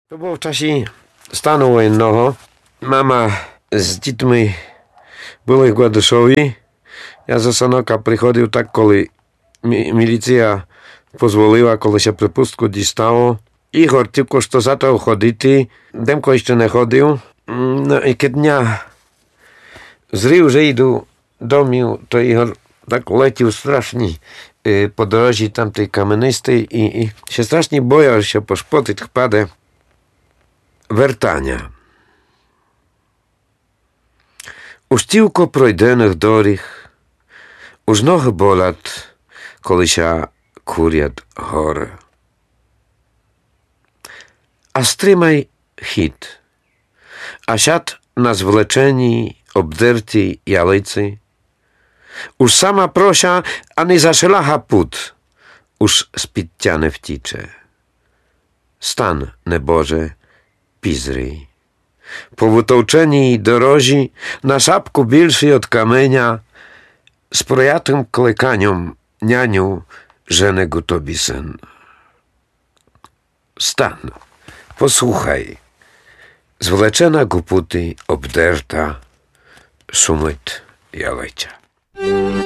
To było w czasie stanu wojennego. Mama z dziećmi były w Gładyszowie. Ja ze Sanoka przychodził tak, kiedy milicja pozwoliła, kiedy się przepustku dostało. Igor tylko że zaczął chodzić, Demko jeszcze nie chodził. No i kiedy dnia zrył, że idą do mnie, to Igor tak lecił strasznie po drodze tamtej kamienistej i się strasznie bojął, że się poszpotyć wpadę. Вертання. Уж тільки пройдених доріг, уж ноги болять, коли ся курять гори. А стримай хід, а сяд на звлеченій, обдертій ялиці, уж сама прося, а не зашилага пут, уж з-під тя не втіче. Стан, небоже, Pizry. Po wytouczenій dorożi, na szapku bільшій od kamienia, z projatym klekaniem nianiu żenego tobie syn. Stan, posłuchaj, zwleczena guputy obderta, szumyt jalejcia.